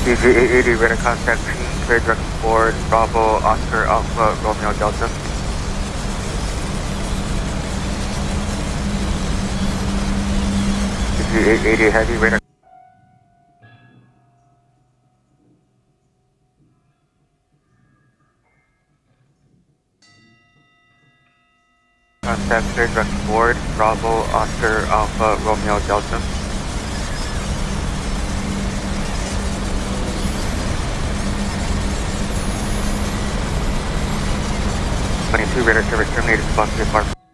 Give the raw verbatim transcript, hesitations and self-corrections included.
D G eight eighty, radar contact, trade direct forward, Bravo, Oscar, Alpha, Romeo, Delta. D G eight eighty, heavy radar. Contact, trade direct forward, Bravo, Oscar, Alpha, Romeo, Delta. twenty-two, radar service terminated, response to the department.